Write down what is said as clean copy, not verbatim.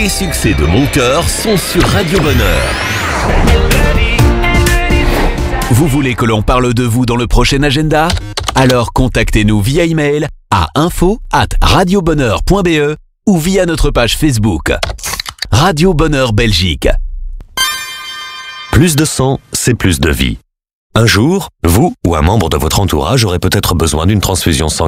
les succès de mon cœur sont sur Radio Bonheur. Vous voulez que l'on parle de vous dans le prochain agenda ? Alors contactez-nous via email à info@radiobonheur.be ou via notre page Facebook. Radio Bonheur Belgique. Plus de sang, c'est plus de vie. Un jour, vous ou un membre de votre entourage aurait peut-être besoin d'une transfusion sanguine.